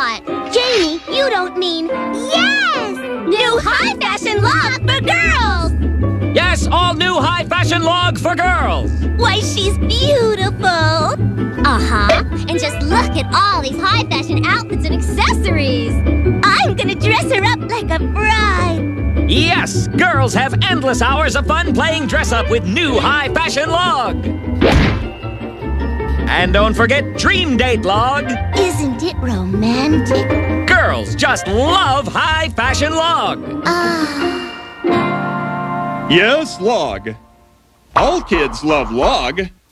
thought. Janie, you don't mean... Yes! New high-fashion log for girls! Yes, all new high-fashion log for girls! Why, she's beautiful! Uh-huh. And just look at all these high-fashion outfits and accessories! I'm gonna dress her up like a bride! Yes, girls have endless hours of fun playing dress-up with new high-fashion log! And don't forget Dream Date log! Isn't it romantic? Girls just love high-fashion log! Yes, log. All kids love log.